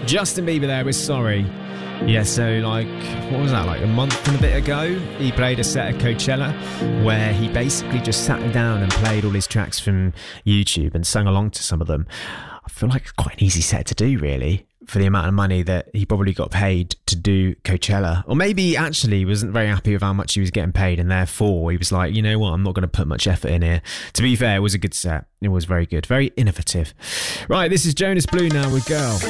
Justin Bieber there with Sorry. Yeah, so what was that, a month and a bit ago? He played a set at Coachella where he basically just sat down and played all his tracks from YouTube and sung along to some of them. I feel like it's quite an easy set to do, really, for the amount of money that he probably got paid to do Coachella. Or maybe he actually wasn't very happy with how much he was getting paid, and therefore he was like, you know what, I'm not going to put much effort in here. To be fair, it was a good set. It was very good, very innovative. Right, this is Jonas Blue now with Girl.